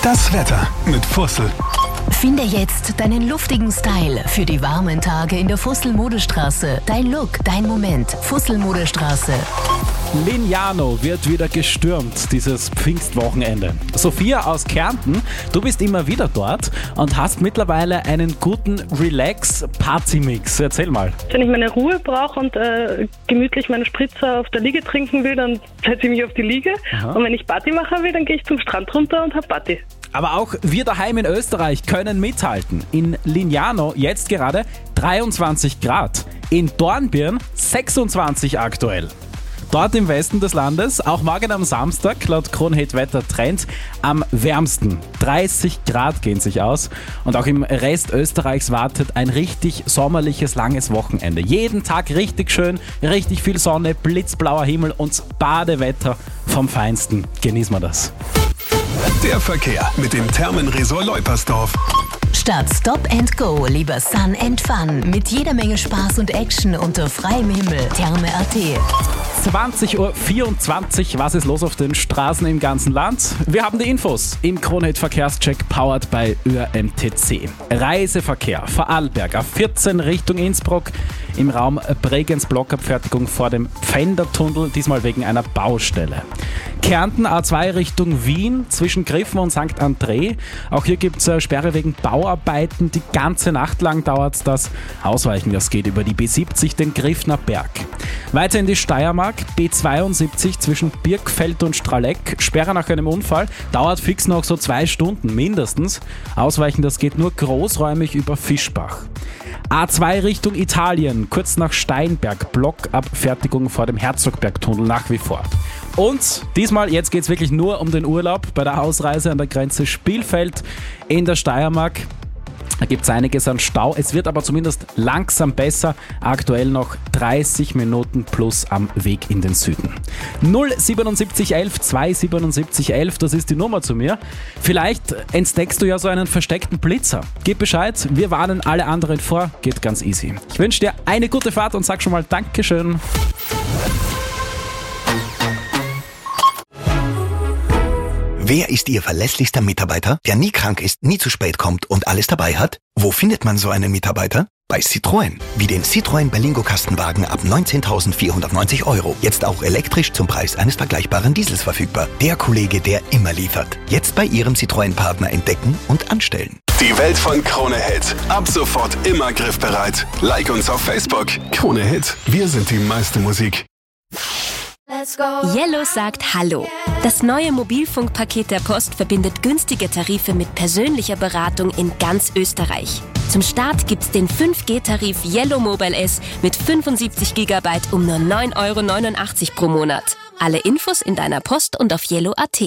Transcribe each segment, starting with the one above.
Das Wetter mit Fussel. Finde jetzt deinen luftigen Style für die warmen Tage in der Fussel-Modestraße. Dein Look, dein Moment. Fussel-Modestraße. Lignano wird wieder gestürmt, dieses Pfingstwochenende. Sophia aus Kärnten, du bist immer wieder dort und hast mittlerweile einen guten Relax-Party-Mix. Erzähl mal. Wenn ich meine Ruhe brauche und gemütlich meine Spritzer auf der Liege trinken will, dann setze ich mich auf die Liege. Aha. Und wenn ich Party machen will, dann gehe ich zum Strand runter und habe Party. Aber auch wir daheim in Österreich können mithalten. In Lignano jetzt gerade 23 Grad. In Dornbirn 26 aktuell. Dort im Westen des Landes, auch morgen am Samstag, laut Kronehit Wetter Trend, am wärmsten. 30 Grad gehen sich aus. Und auch im Rest Österreichs wartet ein richtig sommerliches, langes Wochenende. Jeden Tag richtig schön, richtig viel Sonne, blitzblauer Himmel und Badewetter vom Feinsten. Genießen wir das. Der Verkehr mit dem Thermenresort Leupersdorf. Statt Stop and Go lieber Sun and Fun mit jeder Menge Spaß und Action unter freiem Himmel. Therme.at. 20.24 Uhr. Was ist los auf den Straßen im ganzen Land? Wir haben die Infos im Kronehit Verkehrscheck powered by ÖMTC. Reiseverkehr Vorarlberg A14 Richtung Innsbruck. Im Raum Bregenz Blockabfertigung vor dem Pfändertunnel, diesmal wegen einer Baustelle. Kärnten A2 Richtung Wien zwischen Griffen und St. André. Auch hier gibt es Sperre wegen Bauarbeiten. Die ganze Nacht lang dauert das. Ausweichen, das geht über die B70, den Griffner Berg. Weiter in die Steiermark, B72 zwischen Birkfeld und Straleck. Sperre nach einem Unfall, dauert fix noch so 2 Stunden mindestens. Ausweichen, das geht nur großräumig über Fischbach. A2 Richtung Italien, kurz nach Steinberg, Blockabfertigung vor dem Herzogbergtunnel nach wie vor. Und diesmal, jetzt geht es wirklich nur um den Urlaub bei der Ausreise an der Grenze Spielfeld in der Steiermark. Da gibt es einiges an Stau. Es wird aber zumindest langsam besser. Aktuell noch 30 Minuten plus am Weg in den Süden. 07711 27711, das ist die Nummer zu mir. Vielleicht entdeckst du ja so einen versteckten Blitzer. Gib Bescheid, wir warnen alle anderen vor. Geht ganz easy. Ich wünsche dir eine gute Fahrt und sag schon mal Dankeschön. Wer ist Ihr verlässlichster Mitarbeiter, der nie krank ist, nie zu spät kommt und alles dabei hat? Wo findet man so einen Mitarbeiter? Bei Citroën. Wie den Citroën Berlingo Kastenwagen ab 19.490 €. Jetzt auch elektrisch zum Preis eines vergleichbaren Diesels verfügbar. Der Kollege, der immer liefert. Jetzt bei Ihrem Citroën-Partner entdecken und anstellen. Die Welt von Kronehit. Ab sofort immer griffbereit. Like uns auf Facebook. Kronehit. Wir sind die meiste Musik. Yellow sagt Hallo. Das neue Mobilfunkpaket der Post verbindet günstige Tarife mit persönlicher Beratung in ganz Österreich. Zum Start gibt's den 5G-Tarif Yellow Mobile S mit 75 GB um nur 9,89 € pro Monat. Alle Infos in deiner Post und auf yellow.at.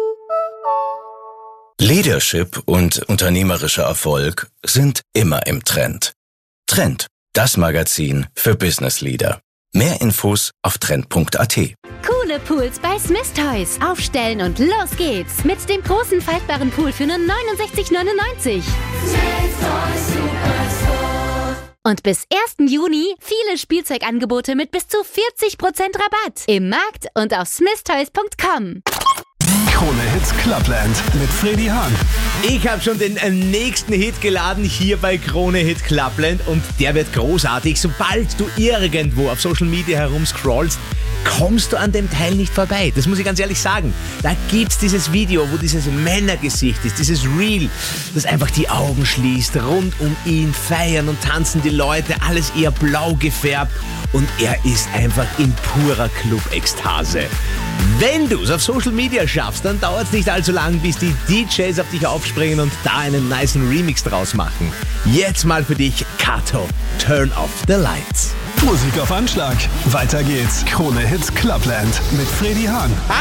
Leadership und unternehmerischer Erfolg sind immer im Trend. Trend, das Magazin für Business Leader. Mehr Infos auf trend.at. Coole Pools bei Smith Toys. Aufstellen und los geht's. Mit dem großen faltbaren Pool für nur 69,99 €. Und bis 1. Juni viele Spielzeugangebote mit bis zu 40% Rabatt. Im Markt und auf smithtoys.com. Kronehit Clubland mit Freddy Hahn. Ich habe schon den nächsten Hit geladen hier bei Kronehit Clubland und der wird großartig. Sobald du irgendwo auf Social Media herumscrollst, kommst du an dem Teil nicht vorbei. Das muss ich ganz ehrlich sagen. Da gibt's dieses Video, wo dieses Männergesicht ist, dieses Reel, das einfach die Augen schließt. Rund um ihn feiern und tanzen die Leute, alles eher blau gefärbt und er ist einfach in purer Club-Ekstase. Wenn du es auf Social Media schaffst, dann dauert es nicht allzu lang, bis die DJs auf dich aufspringen und da einen nicen Remix draus machen. Jetzt mal für dich Kato, Turn Off the Lights. Musik auf Anschlag. Weiter geht's. Kronehit Clubland mit Freddy Hahn.